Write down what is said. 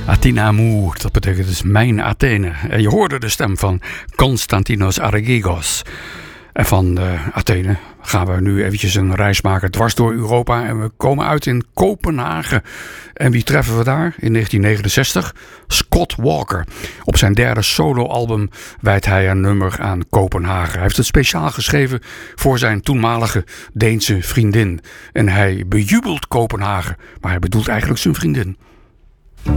Athena Amour, dat betekent dus mijn Athene. En je hoorde de stem van Konstantinos Argigos. En van Athene gaan we nu eventjes een reis maken dwars door Europa. En we komen uit in Kopenhagen. En wie treffen we daar? In 1969 Scott Walker. Op zijn derde soloalbum wijdt hij een nummer aan Kopenhagen. Hij heeft het speciaal geschreven voor zijn toenmalige Deense vriendin. En hij bejubelt Kopenhagen, maar hij bedoelt eigenlijk zijn vriendin.